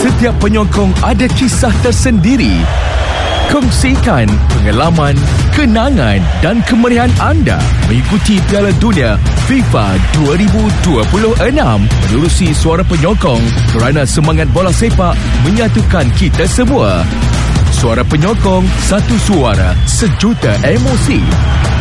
Setiap penyokong ada kisah tersendiri. Kongsikan pengalaman, kenangan dan kemerihan anda mengikuti Piala Dunia FIFA 2026 menerusi Suara Penyokong kerana semangat bola sepak menyatukan kita semua. Suara Penyokong, satu suara, sejuta emosi.